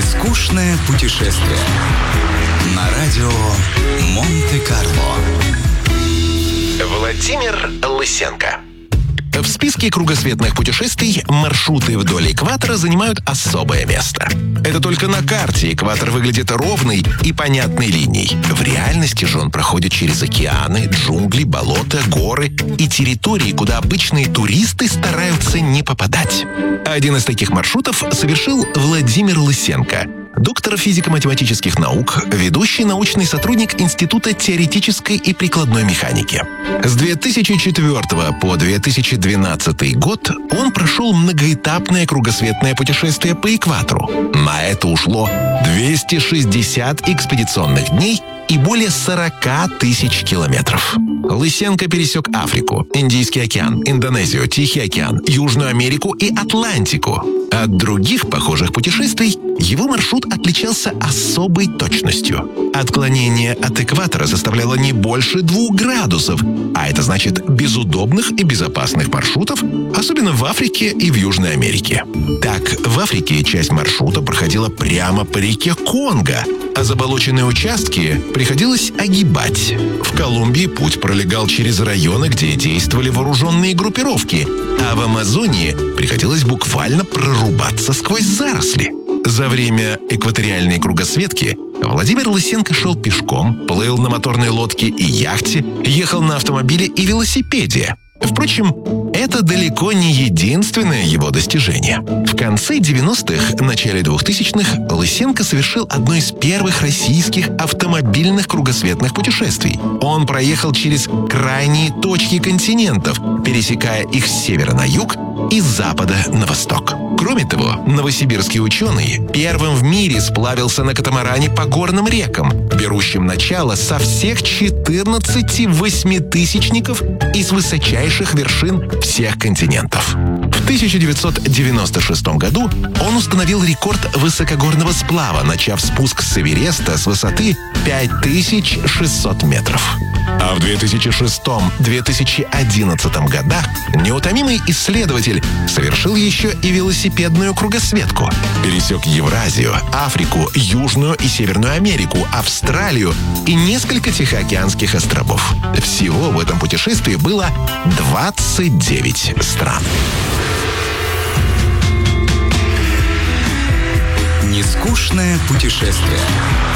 Нескучное путешествие на радио Монте-Карло. Владимир Лысенко. В списке кругосветных путешествий маршруты вдоль экватора занимают особое место. Это только на карте экватор выглядит ровной и понятной линией. В реальности же он проходит через океаны, джунгли, болота, горы и территории, куда обычные туристы стараются не попадать. Один из таких маршрутов совершил Владимир Лысенко, доктор физико-математических наук, ведущий научный сотрудник Института теоретической и прикладной механики. С 2004 по 2012 год он прошел многоэтапное кругосветное путешествие по экватору. На это ушло 260 экспедиционных дней и более 40 тысяч километров. Лысенко пересек Африку, Индийский океан, Индонезию, Тихий океан, Южную Америку и Атлантику. От других похожих путешествий его маршрут отличался особой точностью. Отклонение от экватора составляло не больше 2 градусов, а это значит без удобных и безопасных маршрутов, особенно в Африке и в Южной Америке. Так, в Африке часть маршрута проходила прямо по реке Конго, а заболоченные участки приходилось огибать. В Колумбии путь пролегал через районы, где действовали вооруженные группировки, а в Амазонии приходилось буквально прорубаться сквозь заросли. За время экваториальной кругосветки Владимир Лысенко шел пешком, плыл на моторной лодке и яхте, ехал на автомобиле и велосипеде. Впрочем, это далеко не единственное его достижение. В конце 90-х, начале 2000-х Лысенко совершил одно из первых российских автомобильных кругосветных путешествий. Он проехал через крайние точки континентов, пересекая их с севера на юг и с запада на восток. Кроме того, новосибирский ученый первым в мире сплавился на катамаране по горным рекам, берущим начало со всех 14 восьмитысячников и с высочайших вершин всех континентов. В 1996 году он установил рекорд высокогорного сплава, начав спуск с Эвереста с высоты 5600 метров. А в 2006-2011 годах неутомимый исследователь совершил еще и велосипедную кругосветку. Пересек Евразию, Африку, Южную и Северную Америку, Австралию и несколько Тихоокеанских островов. Всего в этом путешествии было 29 стран. Нескучное путешествие.